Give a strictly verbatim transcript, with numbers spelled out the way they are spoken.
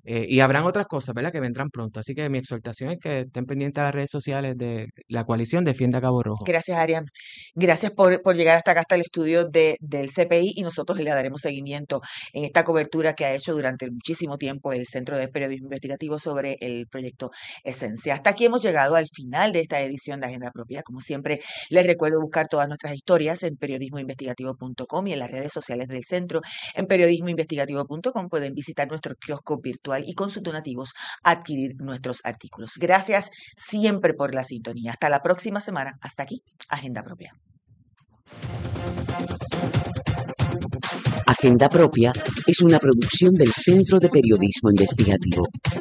Eh, y habrán otras cosas, ¿verdad?, que vendrán pronto. Así que mi exhortación es que estén pendientes a las redes sociales de la coalición Defiende a Cabo Rojo. Gracias, Ariam. Gracias por, por llegar hasta acá, hasta el estudio de, del C P I, y nosotros le daremos seguimiento en esta cobertura que ha hecho durante muchísimo tiempo el Centro de Periodismo Investigativo sobre el proyecto Esencia. Hasta aquí hemos llegado al final de esta edición de Agenda Propia. Como siempre, les recuerdo buscar todas nuestras historias en periodismo investigativo punto com y en las redes sociales del centro. En periodismo investigativo punto com pueden visitar nuestro kiosco virtual y con sus donativos adquirir nuestros artículos. Gracias siempre por la sintonía. Hasta la próxima semana. Hasta aquí, Agenda Propia. Agenda Propia es una producción del Centro de Periodismo Investigativo.